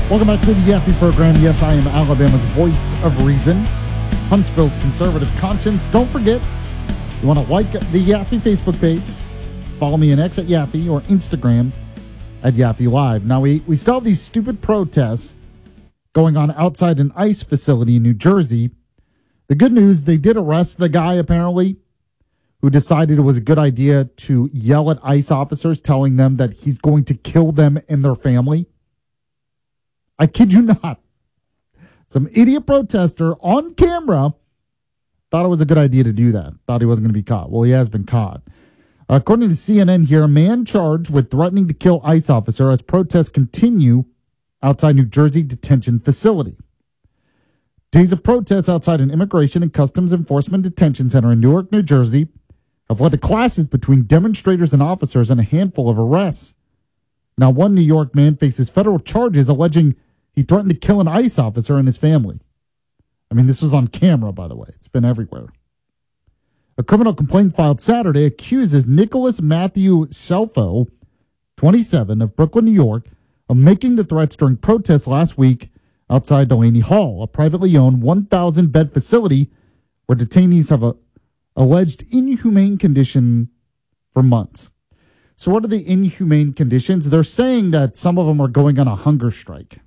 Welcome back to the Yaffe program. Yes, I am Alabama's voice of reason, Huntsville's conservative conscience. Don't forget, you want to like the Yaffe Facebook page, follow me on X at Yaffe or Instagram at Yaffe Live. Now, we still have these stupid protests going on outside an ICE facility in New Jersey. The good news, they did arrest the guy, apparently, who decided it was a good idea to yell at ICE officers, telling them that he's going to kill them and their family. I kid you not. Some idiot protester on camera thought it was a good idea to do that. Thought he wasn't going to be caught. Well, he has been caught. According to CNN here, a man charged with threatening to kill ICE officer as protests continue outside New Jersey detention facility. Days of protests outside an immigration and customs enforcement detention center in Newark, New Jersey have led to clashes between demonstrators and officers and a handful of arrests. Now, one New York man faces federal charges alleging he threatened to kill an ICE officer and his family. I mean, this was on camera, by the way. It's been everywhere. A criminal complaint filed Saturday accuses Nicholas Matthew Shelfo, 27, of Brooklyn, New York, of making the threats during protests last week outside Delaney Hall, a privately owned 1,000-bed facility where detainees have a alleged inhumane condition for months. So what are the inhumane conditions? They're saying that some of them are going on a hunger strike.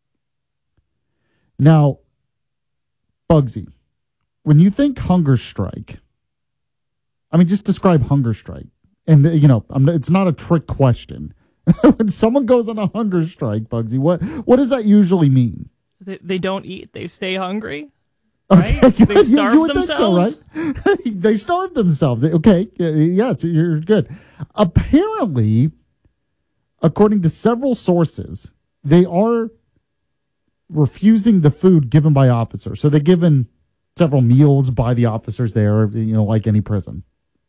Now, Bugsy, when you think hunger strike, I mean, just describe hunger strike. And, it's not a trick question. When someone goes on a hunger strike, Bugsy, what does that usually mean? They don't eat. They stay hungry. Right? Okay, they starve you would themselves. Think so, right? They starve themselves. Okay, yeah, so you're good. Apparently, according to several sources, they are refusing the food given by officers. So they're given several meals by the officers there, like any prison.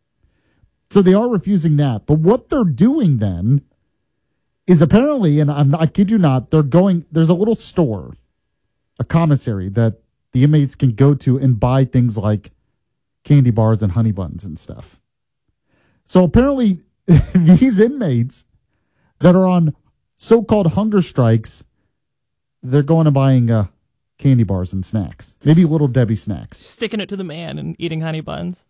So they are refusing that. But what they're doing then is apparently, and I kid you not, there's a little store, a commissary that the inmates can go to and buy things like candy bars and honey buns and stuff. So apparently these inmates that are on so-called hunger strikes, they're going and buying candy bars and snacks, maybe Little Debbie snacks. Sticking it to the man and eating honey buns.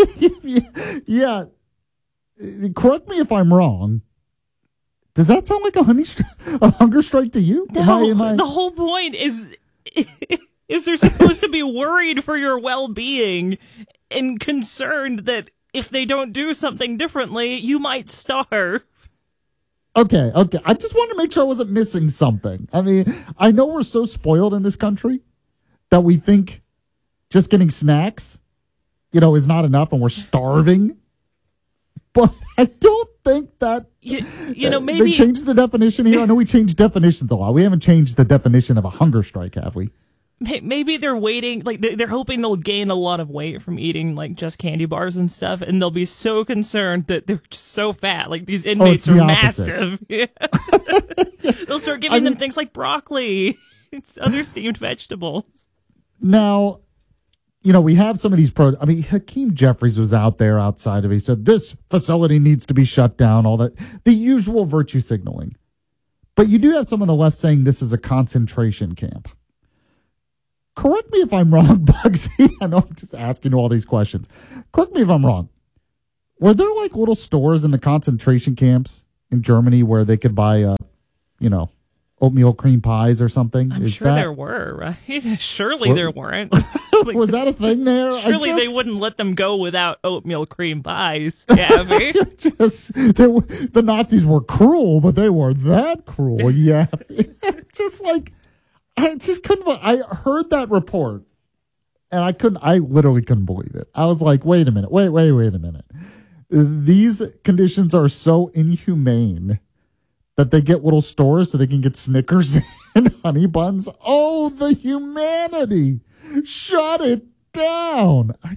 Yeah. Correct me if I'm wrong. Does that sound like a hunger strike to you? No, the whole point is they're supposed to be worried for your well-being and concerned that if they don't do something differently, you might starve. Okay. I just wanted to make sure I wasn't missing something. I mean, I know we're so spoiled in this country that we think just getting snacks, is not enough and we're starving. But I don't think that, maybe they changed the definition here. I know we changed definitions a lot. We haven't changed the definition of a hunger strike, have we? Maybe they're waiting, like they're hoping they'll gain a lot of weight from eating like just candy bars and stuff, and they'll be so concerned that they're just so fat. Like these inmates are massive. Yeah. They'll start giving them things like broccoli, it's other steamed vegetables. Now, we have some of these Hakeem Jeffries was out there outside of it. He said, this facility needs to be shut down, all that. The usual virtue signaling. But you do have some on the left saying this is a concentration camp. Correct me if I'm wrong, Bugsy. I know I'm just asking you all these questions. Correct me if I'm wrong. Were there like little stores in the concentration camps in Germany where they could buy, oatmeal cream pies or something? I'm sure there were, right? Surely there weren't. Was that a thing there? Surely they wouldn't let them go without oatmeal cream pies, Yaffe. The Nazis were cruel, but they were that cruel, yeah. I just couldn't. I heard that report, and I literally couldn't believe it. I was like, wait a minute. Wait a minute. These conditions are so inhumane that they get little stores so they can get Snickers and honey buns. Oh, the humanity. Shut it down. I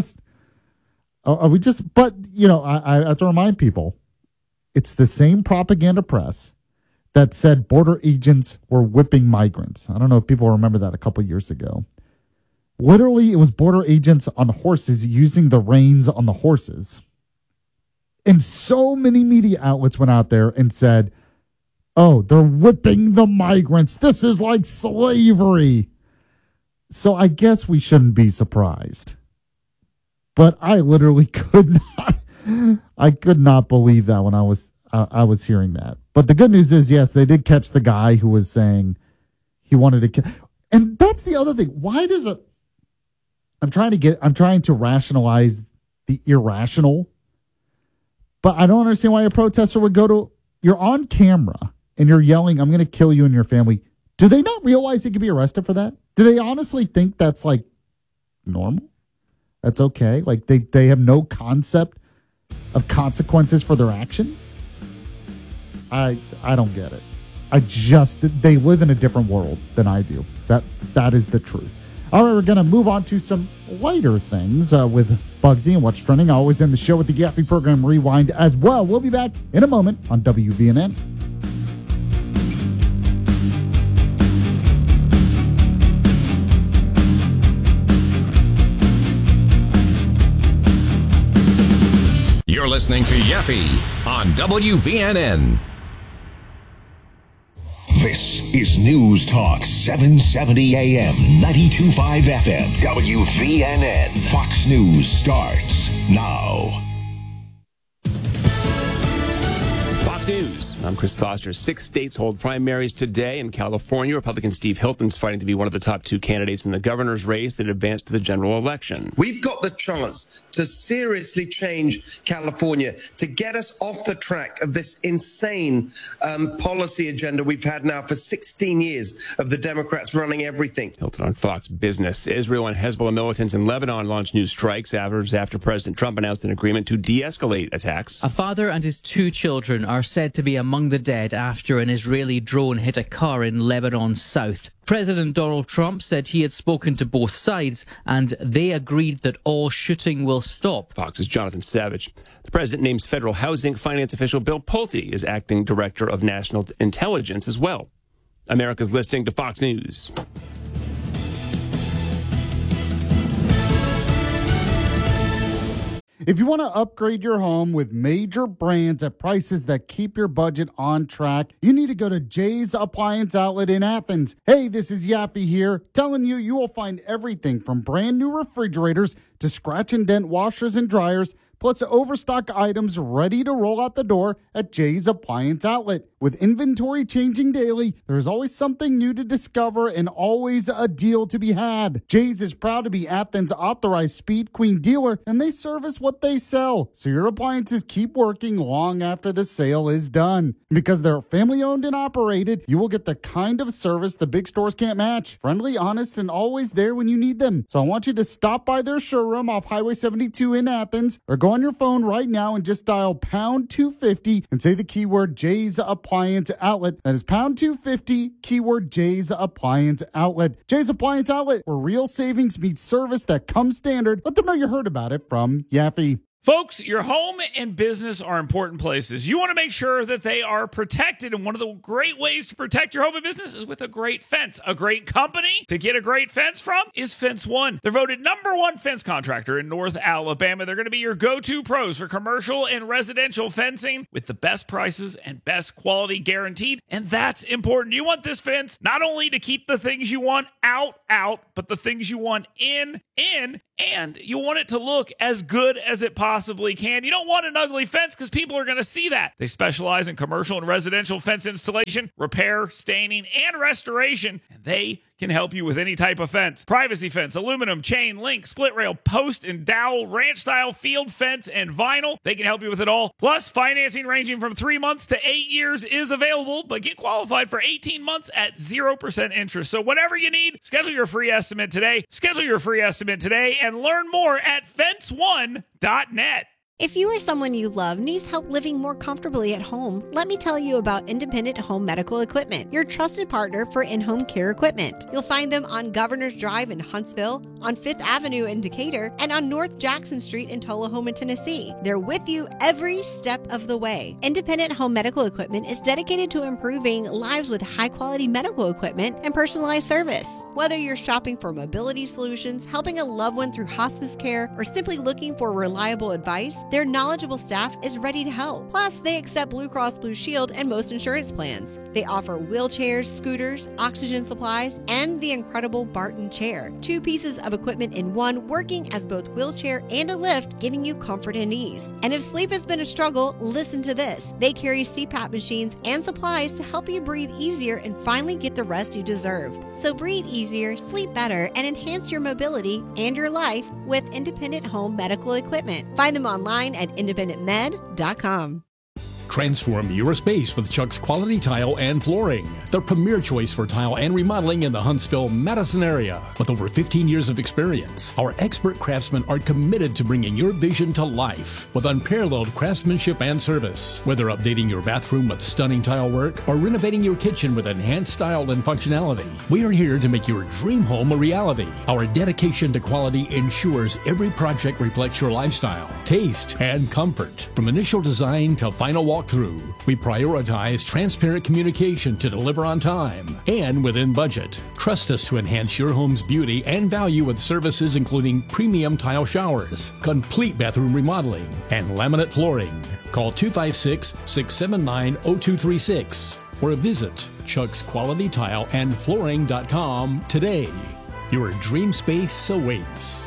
have to remind people, it's the same propaganda press that said border agents were whipping migrants. I don't know if people remember that a couple years ago. Literally, it was border agents on horses using the reins on the horses. And so many media outlets went out there and said, oh, they're whipping the migrants. This is like slavery. So I guess we shouldn't be surprised. But I literally could not believe that when I was hearing that. But the good news is, yes, they did catch the guy who was saying he wanted to. And that's the other thing. Why does it? I'm trying to rationalize the irrational. But I don't understand why a protester would go to. You're on camera and you're yelling, "I'm going to kill you and your family." Do they not realize they could be arrested for that? Do they honestly think that's like normal? That's okay? Like they have no concept of consequences for their actions? I don't get it. They live in a different world than I do. That is the truth. All right, we're going to move on to some lighter things with Bugsy and What's Trending. I always end the show with the Yaffe Program Rewind as well. We'll be back in a moment on WVNN. You're listening to Yaffe on WVNN. This is News Talk 770 AM, 92.5 FM, WVNN. Fox News starts now. Fox News. I'm Chris Foster. 6 states hold primaries today. In California, Republican Steve Hilton's fighting to be one of the top 2 candidates in the governor's race that advanced to the general election. We've got the chance to seriously change California, to get us off the track of this insane policy agenda we've had now for 16 years of the Democrats running everything. Hilton on Fox Business. Israel and Hezbollah militants in Lebanon launched new strikes hours after President Trump announced an agreement to de-escalate attacks. A father and his 2 children are said to be among the dead after an Israeli drone hit a car in Lebanon's south. President Donald Trump said he had spoken to both sides and they agreed that all shooting will stop. Fox's Jonathan Savage. The president names federal housing finance official Bill Pulte as acting director of national intelligence as well. America's listening to Fox News. If you want to upgrade your home with major brands at prices that keep your budget on track, you need to go to Jay's Appliance Outlet in Athens. Hey, this is Yaffe here, telling you will find everything from brand new refrigerators to scratch and dent washers and dryers, plus overstock items ready to roll out the door at Jay's Appliance Outlet. With inventory changing daily, there's always something new to discover and always a deal to be had. Jay's is proud to be Athens' authorized Speed Queen dealer, and they service what they sell, so your appliances keep working long after the sale is done. Because they're family owned and operated, you will get the kind of service the big stores can't match. Friendly, honest, and always there when you need them. So I want you to stop by their showroom off Highway 72 in Athens, or go on your phone right now and just dial pound 250 and say the keyword Jay's Appliance Outlet. That is pound 250, keyword Jay's Appliance Outlet. Jay's Appliance Outlet, where real savings meets service that comes standard. Let them know you heard about it from Yaffe. Folks, your home and business are important places. You want to make sure that they are protected, and one of the great ways to protect your home and business is with a great fence. A great company to get a great fence from is Fence One. They're voted #1 fence contractor in North Alabama. They're going to be your go-to pros for commercial and residential fencing with the best prices and best quality guaranteed, and that's important. You want this fence not only to keep the things you want out, but the things you want in, and you want it to look as good as it possibly can. You don't want an ugly fence because people are going to see that. They specialize in commercial and residential fence installation, repair, staining, and restoration, and they can help you with any type of fence. Privacy fence, aluminum, chain, link, split rail, post and dowel, ranch style, field fence, and vinyl. They can help you with it all. Plus, financing ranging from 3 months to 8 years is available, but get qualified for 18 months at 0% interest. So whatever you need, schedule your free estimate today. And learn more at fence1.net. If you or someone you love needs help living more comfortably at home, let me tell you about Independent Home Medical Equipment, your trusted partner for in-home care equipment. You'll find them on Governor's Drive in Huntsville, on 5th Avenue in Decatur, and on North Jackson Street in Tullahoma, Tennessee. They're with you every step of the way. Independent Home Medical Equipment is dedicated to improving lives with high-quality medical equipment and personalized service. Whether you're shopping for mobility solutions, helping a loved one through hospice care, or simply looking for reliable advice, Their knowledgeable staff is ready to help. Plus, they accept Blue Cross Blue Shield and most insurance plans. They offer wheelchairs, scooters, oxygen supplies, and the incredible Barton chair. 2 pieces of equipment in one, working as both wheelchair and a lift, giving you comfort and ease. And if sleep has been a struggle, listen to this. They carry CPAP machines and supplies to help you breathe easier and finally get the rest you deserve. So breathe easier, sleep better, and enhance your mobility and your life with Independent Home Medical Equipment. Find them online at independentmed.com. Transform your space with Chuck's Quality Tile and Flooring, the premier choice for tile and remodeling in the Huntsville-Madison area. With over 15 years of experience, our expert craftsmen are committed to bringing your vision to life with unparalleled craftsmanship and service. Whether updating your bathroom with stunning tile work or renovating your kitchen with enhanced style and functionality, we are here to make your dream home a reality. Our dedication to quality ensures every project reflects your lifestyle, taste, and comfort. From initial design to final walkthrough, we prioritize transparent communication to deliver on time and within budget. Trust us to enhance your home's beauty and value with services including premium tile showers, complete bathroom remodeling, and laminate flooring. Call 256-679-0236 or visit chucksqualitytileandflooring.com today. Your dream space awaits.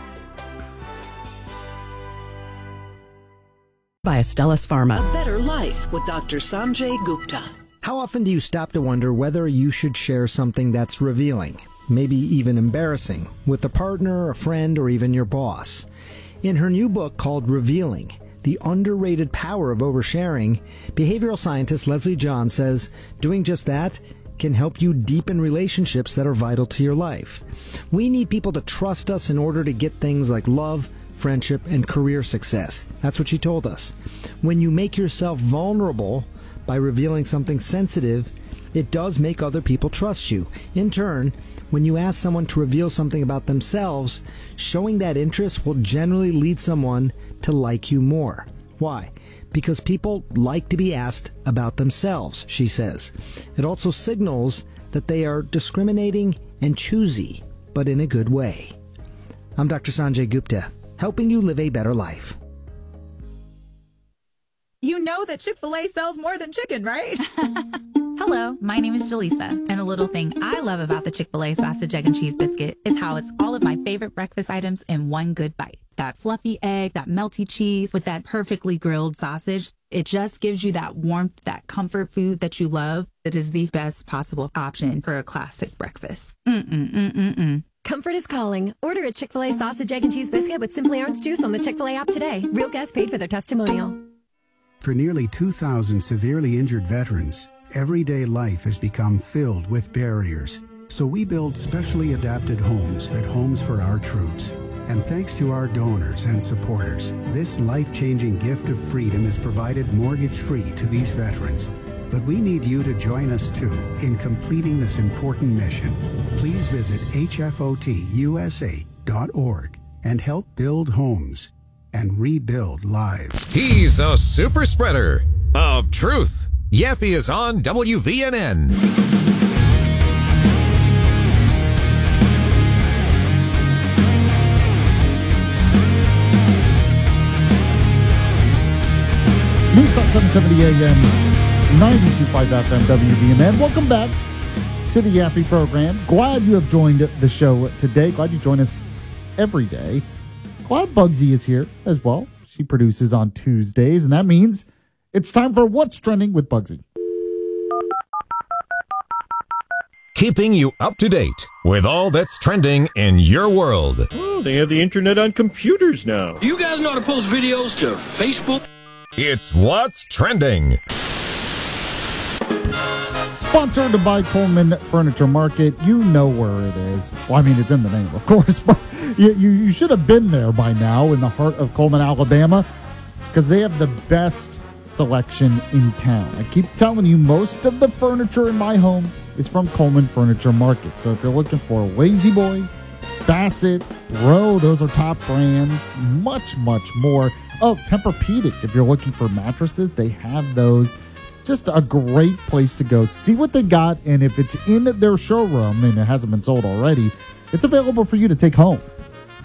By Astellas Pharma. A better life with Dr. Sanjay Gupta. How often do you stop to wonder whether you should share something that's revealing, maybe even embarrassing, with a partner, a friend, or even your boss? In her new book called Revealing, The Underrated Power of Oversharing, behavioral scientist Leslie John says doing just that can help you deepen relationships that are vital to your life. We need people to trust us in order to get things like love, friendship, and career success. That's what she told us. When you make yourself vulnerable by revealing something sensitive, it does make other people trust you. In turn, when you ask someone to reveal something about themselves, showing that interest will generally lead someone to like you more. Why? Because people like to be asked about themselves, she says. It also signals that they are discriminating and choosy, but in a good way. I'm Dr. Sanjay Gupta, helping you live a better life. You know that Chick-fil-A sells more than chicken, right? Hello, my name is Jaleesa, and a little thing I love about the Chick-fil-A sausage, egg, and cheese biscuit is how it's all of my favorite breakfast items in one good bite. That fluffy egg, that melty cheese with that perfectly grilled sausage. It just gives you that warmth, that comfort food that you love. It is the best possible option for a classic breakfast. Comfort is calling. Order a Chick-fil-A sausage, egg, and cheese biscuit with Simply Orange Juice on the Chick-fil-A app today. Real guests paid for their testimonial. For nearly 2,000 severely injured veterans, everyday life has become filled with barriers. So we build specially adapted homes at Homes for Our Troops. And thanks to our donors and supporters, this life-changing gift of freedom is provided mortgage-free to these veterans. But we need you to join us too in completing this important mission. Please visit hfotusa.org and help build homes and rebuild lives. He's a super spreader of truth. Yaffe is on WVNN. News Talk 770 AM, 92.5 FM WVNN. Welcome back to the Yaffe program. Glad you have joined the show today. Glad you join us every day. Glad Bugsy is here as well. She produces on Tuesdays, and that means it's time for What's Trending with Bugsy. Keeping you up to date with all that's trending in your world. Oh, they have the internet on computers now. You guys know how to post videos to Facebook? It's What's Trending. Sponsored by Coleman Furniture Market. You know where it is. Well, I mean, it's in the name, of course, but you should have been there by now in the heart of Coleman, Alabama, because they have the best selection in town. I keep telling you, most of the furniture in my home is from Coleman Furniture Market. So if you're looking for Lazy Boy, Bassett, Rowe, those are top brands, much, much more. Oh, Tempur-Pedic, if you're looking for mattresses, they have those. Just a great place to go. See what they got, and if it's in their showroom and it hasn't been sold already, it's available for you to take home.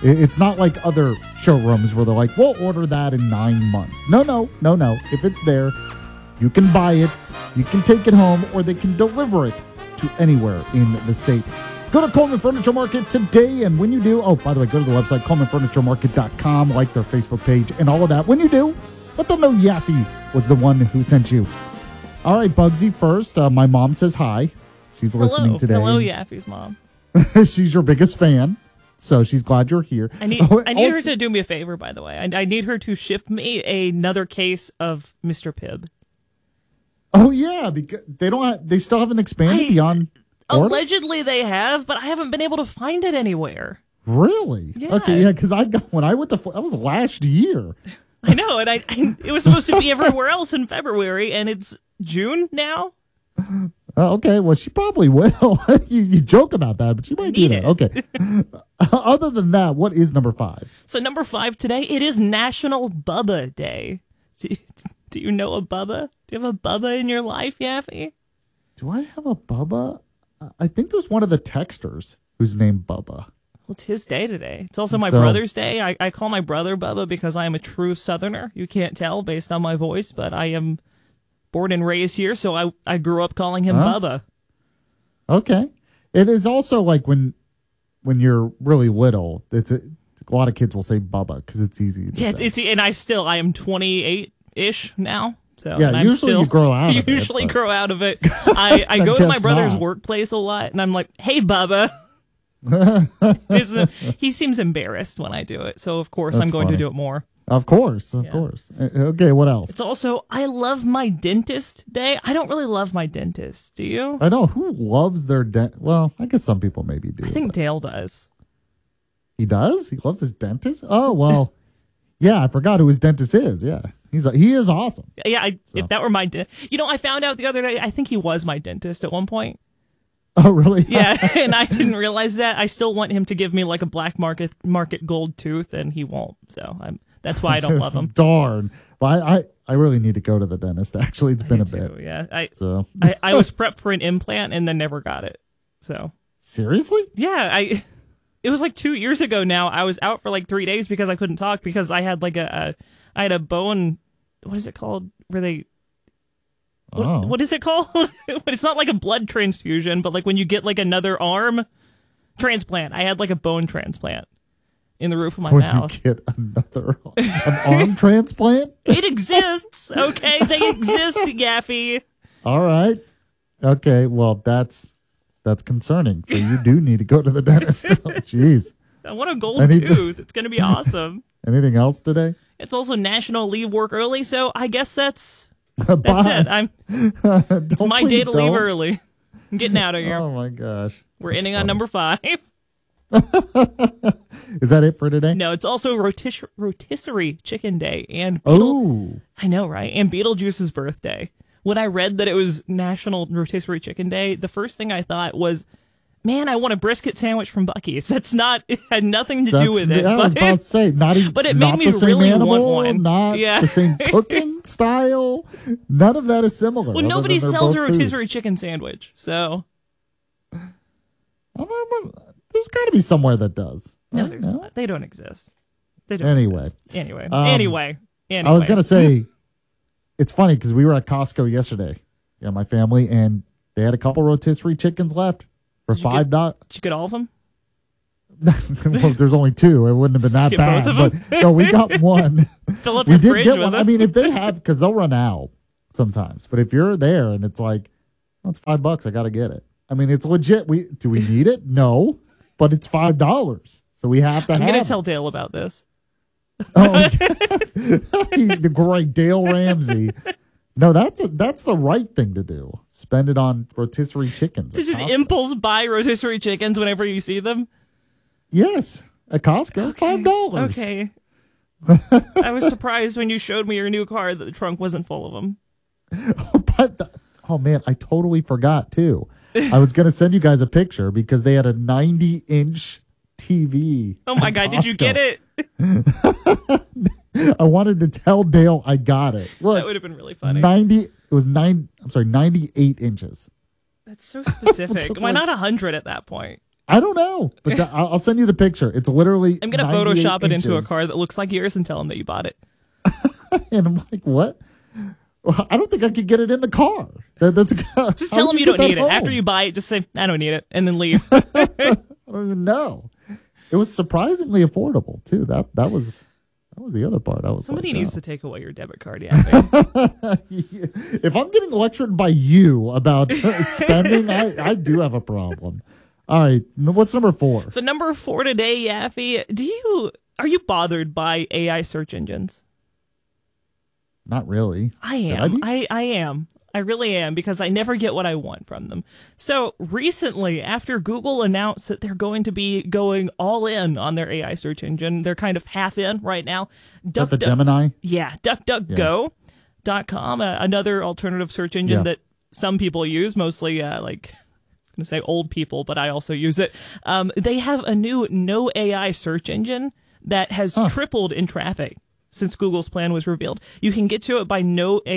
It's not like other showrooms where they're like, we'll order that in 9 months. No. If it's there, you can buy it, you can take it home, or they can deliver it to anywhere in the state. Go to Coleman Furniture Market today, and when you do, oh, by the way, go to the website, ColemanFurnitureMarket.com, like their Facebook page and all of that. When you do, let them know Yaffe was the one who sent you. All right, Bugsy, first, my mom says hi. She's listening today. Hello, Yaffe's mom. She's your biggest fan, so she's glad you're here. I need her to do me a favor, by the way. I need her to ship me another case of Mr. Pibb. Oh, yeah, because they still haven't expanded beyond order? Allegedly they have, but I haven't been able to find it anywhere. Really? Yeah. Okay, yeah, because when I went to, that was last year. I know, and it was supposed to be everywhere else in February, and it's June now. Okay, well, she probably will. you joke about that, but she might do that. Okay. Other than that, what is number 5? So number 5 today, it is National Bubba Day. Do you know a Bubba? Do you have a Bubba in your life, Yaffe? Do I have a Bubba? I think there's one of the texters who's named Bubba. Well, it's his day today. It's also my brother's day. I call my brother Bubba because I am a true Southerner. You can't tell based on my voice, but I am born and raised here, so I grew up calling him Bubba. Okay. It is also like when you're really little, a lot of kids will say Bubba because it's easy to say. And I am 28-ish now. So, yeah, usually you grow out of it. Usually grow out of it. I go to my brother's workplace a lot, and I'm like, hey, Bubba. He seems embarrassed when I do it, so of course I'm going to do it more. Of course. Okay, what else? It's also I love my dentist day. I don't really love my dentist. Do you? I know. Who loves their dentist? Well, I guess some people maybe do. I think Dale does. He does? He loves his dentist? Oh, well, yeah, I forgot who his dentist is. Yeah, he is awesome. Yeah, if that were my dentist. I found out the other day, I think he was my dentist at one point. Oh, really? Yeah, and I didn't realize that. I still want him to give me like a black market gold tooth, and he won't. So that's why I don't love him. Darn. Well, I really need to go to the dentist. Actually, it's been a bit. Yeah, I was prepped for an implant and then never got it. So seriously? Yeah, it was like 2 years ago now. I was out for like 3 days because I couldn't talk because I had like I had a bone. What is it called? Where they. What is it called? It's not like a blood transfusion, but like when you get like another arm transplant. I had like a bone transplant in the roof of my mouth. You get an arm transplant? It exists. Okay, they exist, Yaffe. All right. Okay, well that's concerning. So you do need to go to the dentist. Jeez. I want a gold tooth. It's going to be awesome. Anything else today? It's also National Leave Work Early, so I guess that's it. It's my day to leave early. I'm getting out of here. Oh my gosh. We're ending on number 5. Is that it for today? No, it's also rotisserie chicken day and I know, right? And Beetlejuice's birthday. When I read that it was National Rotisserie Chicken Day, the first thing I thought was, man, I want a brisket sandwich from Buc-ee's. It had nothing to do with it. I was about to say, but it made me really want one. Not the same cooking style. None of that is similar. Well, nobody sells a rotisserie chicken sandwich, so. There's got to be somewhere that does. No, there's not. They don't exist. Anyway. Anyway. I was going to say, it's funny because we were at Costco yesterday, my family, and they had a couple rotisserie chickens left. For $5. Did you get all of them? Well, there's only 2. It wouldn't have been that bad. But no, we got one. Fill up your fridge with them. I mean, if they have, because they'll run out sometimes. But if you're there and it's like, well, it's $5, I got to get it. I mean, it's legit. Do we need it? No, but it's $5, so we have to. I'm going to tell Dale about this. Oh, the great Dale Ramsey. No, that's the right thing to do. Spend it on rotisserie chickens. To just impulse buy rotisserie chickens whenever you see them? Yes, at Costco, $5. Okay. I was surprised when you showed me your new car that the trunk wasn't full of them. Oh, man, I totally forgot, too. I was going to send you guys a picture because they had a 90-inch TV. Oh, my God, did you get it? I wanted to tell Dale I got it. Look, that would have been really funny. 98 inches. That's so specific. Why not 100 at that point? I don't know, but I'll send you the picture. It's literally I'm going to Photoshop it into a car that looks like yours and tell them that you bought it. And I'm like, what? Well, I don't think I could get it in the car. That's just tell them you don't need it. After you buy it, just say, I don't need it, and then leave. I don't even know. It was surprisingly affordable, too. That was the other part. I was Somebody like, needs to take away your debit card, yeah. If I'm getting lectured by you about spending, I do have a problem. All right, what's number 4? So number 4 today, Yaffee, are you bothered by AI search engines? Not really. I am. I am. I really am, because I never get what I want from them. So recently, after Google announced that they're going to be going all in on their AI search engine, they're kind of half in right now. The Gemini? Yeah, DuckDuckGo.com, another alternative search engine that some people use, mostly I was going to say old people, but I also use it. They have a new no AI search engine that has tripled in traffic since Google's plan was revealed. You can get to it by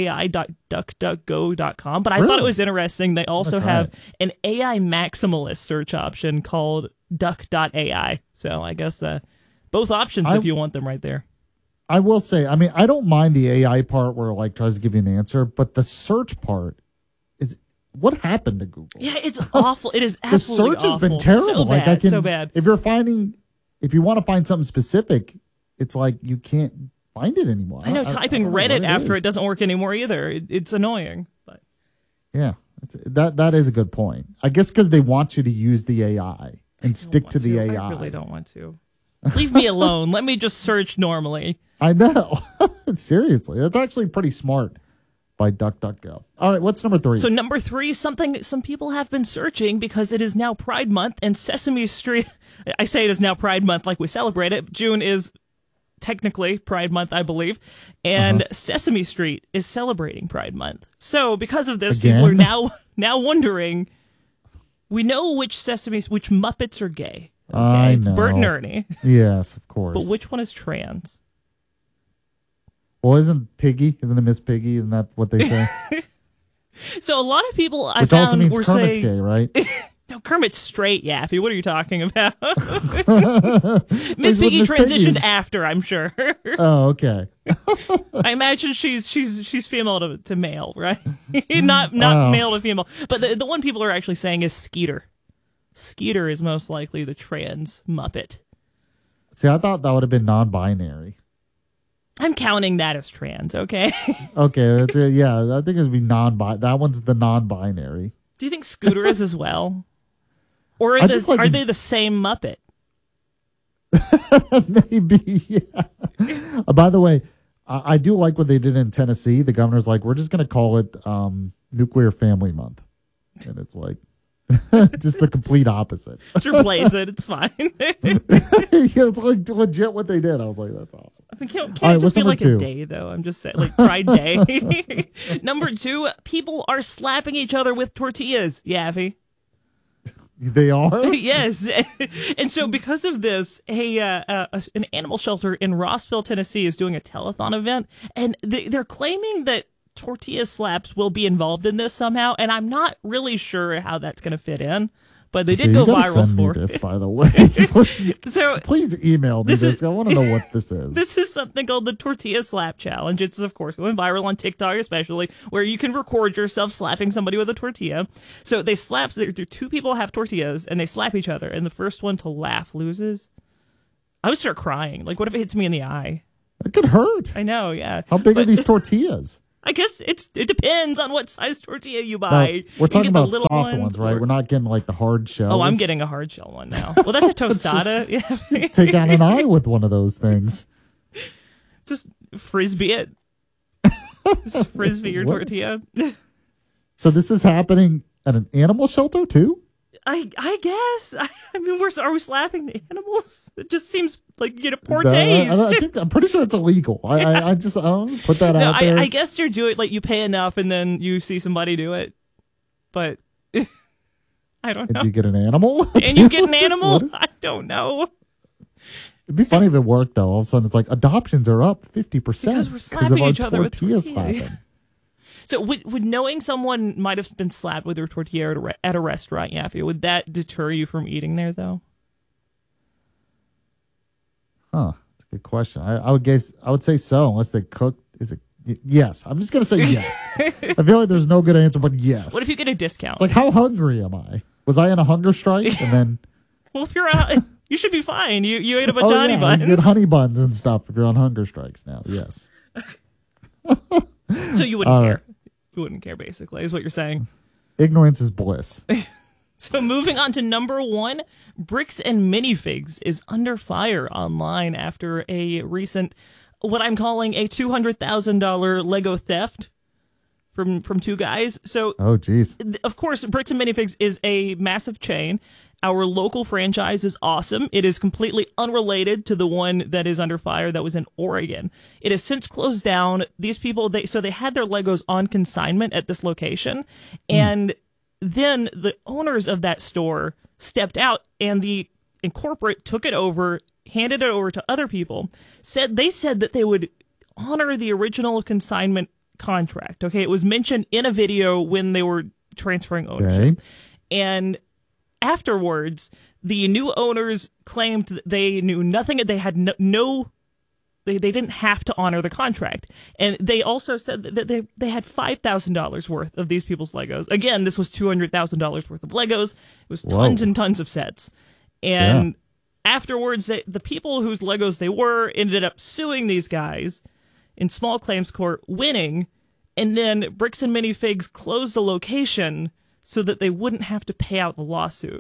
noai.duckduckgo.com, but I thought it was interesting. They also have an AI maximalist search option called duck.ai. So I guess both options if you want them right there. I will say, I mean, I don't mind the AI part where it tries to give you an answer, but the search part is what happened to Google? Yeah, it's awful. It is absolutely awful. The search has been awful. terrible. So bad, so bad. If you want to find something specific, it's like you can't find it anymore. I know typing Reddit after it doesn't work anymore either. It's annoying. But yeah, that is a good point. I guess because they want you to use the AI and stick to the AI. I really don't want to. Leave me alone. Let me just search normally. I know. Seriously, that's actually pretty smart by DuckDuckGo. All right, what's number 3? So number 3, something some people have been searching because it is now Pride Month and Sesame Street. I say it is now Pride Month like we celebrate it. June is technically Pride Month, I believe, and Sesame Street is celebrating Pride Month. So because of this, people are now wondering. We know which Muppets are gay. Okay, it's Bert and Ernie. Yes, of course. But which one is trans? Well, isn't it Miss Piggy? Isn't that what they say? So a lot of people Which also means Kermit's gay, right? No, Kermit's straight, Yaffee. What are you talking about? Miss Piggy transitioned after, I'm sure. Oh, okay. I imagine she's female to male, right? not male to female. But the one people are actually saying is Skeeter. Skeeter is most likely the trans Muppet. See, I thought that would have been non-binary. I'm counting that as trans, okay? Okay, yeah, I think it would be non-binary. That one's the non-binary. Do you think Scooter is as well? Or are they the same Muppet? Maybe, yeah. By the way, I do like what they did in Tennessee. The governor's like, we're just going to call it Nuclear Family Month. And it's like, just the complete opposite. Just replace it. It's fine. Yeah, it's like legit what they did. I was like, that's awesome. I mean, can't it just be like a day, though? I'm just saying, like Pride Day. Number 2, people are slapping each other with tortillas, Yaffee. They are? Yes. And so because of this, an animal shelter in Rossville, Tennessee is doing a telethon event, and they're claiming that tortilla slaps will be involved in this somehow, and I'm not really sure how that's going to fit in, but they did go viral send for me this, by the way. So please email me this. I want to know what this is. This is something called the Tortilla Slap Challenge. It's, of course, going viral on TikTok especially, where you can record yourself slapping somebody with a tortilla. So they slap, two people have tortillas, and they slap each other, and the first one to laugh loses. I would start crying. Like, what if it hits me in the eye? It could hurt. I know, yeah. How big are these tortillas? I guess it depends on what size tortilla you buy. No, we're talking about soft ones, right? We're not getting like the hard shell. Oh, I'm getting a hard shell one now. Well, that's a tostada. Yeah. Take out an eye with one of those things. Just frisbee it. Just frisbee your tortilla. So this is happening at an animal shelter too? I guess. I mean, are we slapping the animals? It just seems like you get a poor taste. I'm pretty sure it's illegal. I don't put that out there. I guess you're doing like you pay enough and then you see somebody do it, but I don't know. Did you get an animal? And you get an animal? I don't know. It'd be funny if it worked though. All of a sudden, it's like adoptions are up 50% because we're slapping each other with tortilla slapping. So would knowing someone might have been slapped with their tortilla at a restaurant, Yaffe, would that deter you from eating there, though? Huh. That's a good question. I would say so, unless they cook. Is it? Yes. I'm just going to say yes. I feel like there's no good answer, but yes. What if you get a discount? It's like, how hungry am I? Was I in a hunger strike? And then... Well, if you're out, you should be fine. You ate a bunch of honey buns. You get honey buns and stuff if you're on hunger strikes now. Yes. So you wouldn't care. You wouldn't care, basically, is what you're saying. Ignorance is bliss. So moving on to number 1, Bricks and Minifigs is under fire online after a recent, what I'm calling a $200,000 Lego theft from 2 guys. So, oh, geez. Of course, Bricks and Minifigs is a massive chain. Our local franchise is awesome. It is completely unrelated to the one that is under fire that was in Oregon. It has since closed down. These people, they had their Legos on consignment at this location, and then the owners of that store stepped out, and the corporate took it over, handed it over to other people. They said that they would honor the original consignment contract. Okay, it was mentioned in a video when they were transferring ownership, and afterwards, the new owners claimed that they knew nothing. They had they didn't have to honor the contract. And they also said that they had $5,000 worth of these people's Legos. Again, this was $200,000 worth of Legos. It was tons and tons of sets. And afterwards, the people whose Legos they were ended up suing these guys in small claims court, winning. And then Bricks and Minifigs closed the location so that they wouldn't have to pay out the lawsuit.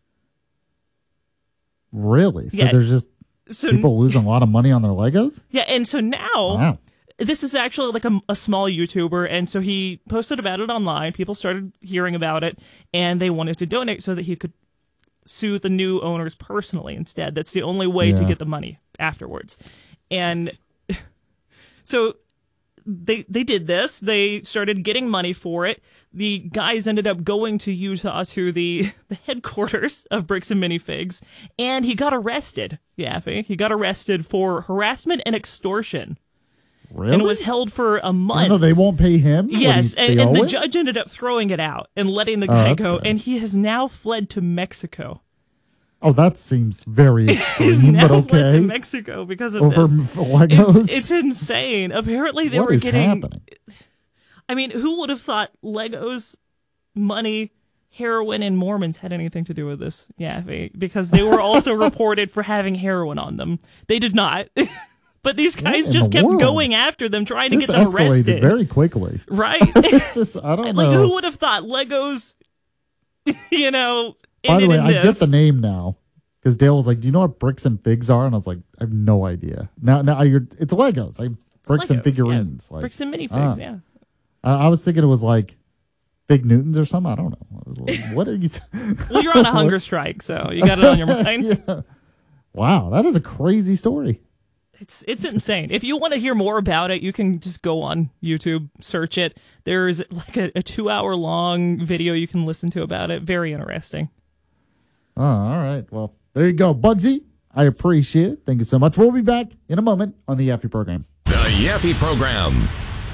Really? So there's just people losing a lot of money on their Legos? Yeah, and so now, this is actually like a small YouTuber, and so he posted about it online. People started hearing about it, and they wanted to donate so that he could sue the new owners personally instead. That's the only way to get the money afterwards. And so they did this. They started getting money for it. The guys ended up going to Utah to the headquarters of Bricks and Minifigs, and he got arrested, Yaffe. He got arrested for harassment and extortion. Really? And was held for a month. No, they won't pay him? Yes, and the judge ended up throwing it out and letting the guy go, and he has now fled to Mexico. Oh, that seems very extreme, He's now but okay. fled to Mexico because of Over this. Legos? It's insane. Apparently they What were is getting... happening? I mean, who would have thought Legos, money, heroin, and Mormons had anything to do with this? Yeah, because they were also reported for having heroin on them. They did not. But these guys just kept going after them, trying to get them arrested. This escalated very quickly. Right? I don't know. Who would have thought Legos, you know, By the way, I this? get the name now. Because Dale was like, do you know what Bricks and Figs are? And I was like, I have no idea. Now it's Legos. Bricks and figurines. Yeah. Bricks and Minifigs, yeah. I was thinking it was like Fig Newtons or something. I don't know. I was like, what are you... Well, you're on a hunger strike, so you got it on your mind. Yeah. Wow, that is a crazy story. It's insane. If you want to hear more about it, you can just go on YouTube, search it. There's like a 2-hour long video you can listen to about it. Very interesting. Oh, all right. Well, there you go, Bugsy. I appreciate it. Thank you so much. We'll be back in a moment on the Yaffe program. The Yaffe program.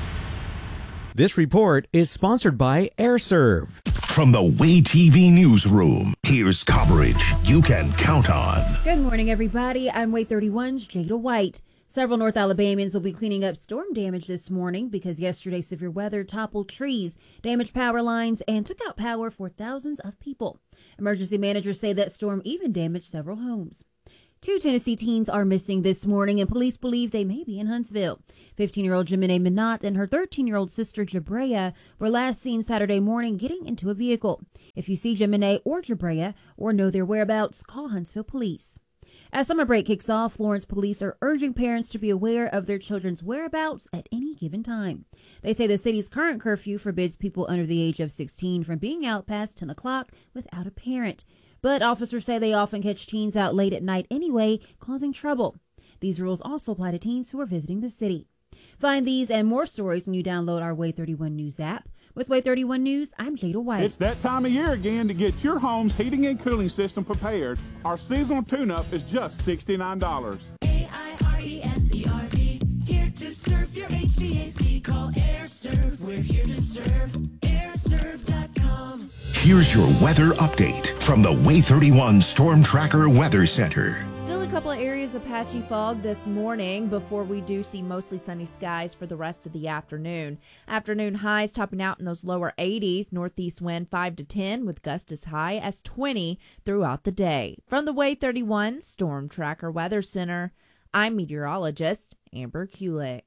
This report is sponsored by AirServe. From the Way TV newsroom, here's coverage you can count on. Good morning, everybody. I'm Way 31's Jada White. Several North Alabamians will be cleaning up storm damage this morning because yesterday's severe weather toppled trees, damaged power lines, and took out power for thousands of people. Emergency managers say that storm even damaged several homes. 2 Tennessee teens are missing this morning, and police believe they may be in Huntsville. 15-year-old Jemine Minot and her 13-year-old sister Jabrea were last seen Saturday morning getting into a vehicle. If you see Jemine or Jabrea or know their whereabouts, call Huntsville Police. As summer break kicks off, Florence police are urging parents to be aware of their children's whereabouts at any given time. They say the city's current curfew forbids people under the age of 16 from being out past 10 o'clock without a parent. But officers say they often catch teens out late at night anyway, causing trouble. These rules also apply to teens who are visiting the city. Find these and more stories when you download our Way 31 News app. With Way 31 News, I'm Jada White. It's that time of year again to get your home's heating and cooling system prepared. Our seasonal tune-up is just $69. AIRESERV, here to serve your HVAC. Call AirServe. serve, we're here to serve. AirServe.com. Here's your weather update from the Way 31 Storm Tracker Weather Center. Still a couple of areas of patchy fog this morning before we do see mostly sunny skies for the rest of the afternoon. Afternoon highs topping out in those lower 80s, northeast wind 5 to 10 with gusts as high as 20 throughout the day. From the Way 31 Storm Tracker Weather Center, I'm meteorologist Amber Kulik.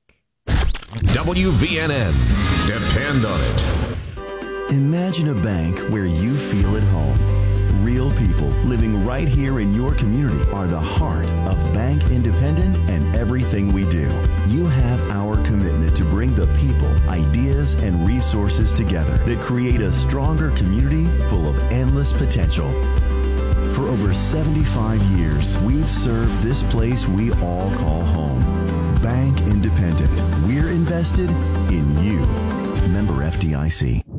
WVNN. Depend on it. Imagine a bank where you feel at home. Real people living right here in your community are the heart of Bank Independent and everything we do. You have our commitment to bring the people, ideas, and resources together that create a stronger community full of endless potential. For over 75 years, we've served this place we all call home. Bank Independent. We're invested in you. Member FDIC.